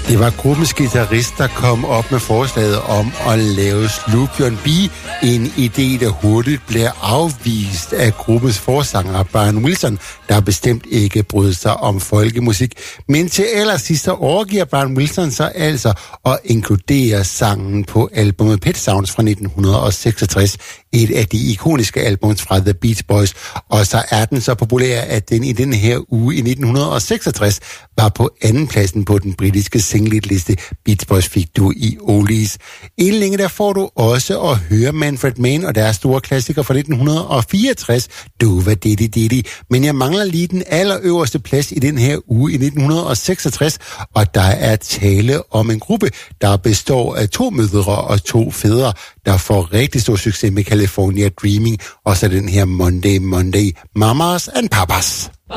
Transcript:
Det var gruppens guitarist, der kom op med forslaget om at lave Sloopy on B, en idé, der hurtigt blev afvist af gruppens forsanger Brian Wilson, der bestemt ikke brød sig om folkemusik. Men til allersidst overgiver Brian Wilson sig altså at inkludere sangen på albumet Pet Sounds fra 1966, et af de ikoniske albums fra The Beach Boys, og så er den så populær, at den i den her uge i 1966 var på andenpladsen på den britiske singlet-liste Beach Boys fik du i Oldies. Inden længe der får du også at høre Manfred Mann og deres store klassiker fra 1964, Dova Diddy Diddy, men jeg mangler lige den allerøverste plads i den her uge i 1966, og der er tale om en gruppe, der består af 2 mødre og 2 fædre, der får rigtig stor succes med California Dreaming, og så den her Monday, Mamas and Papas.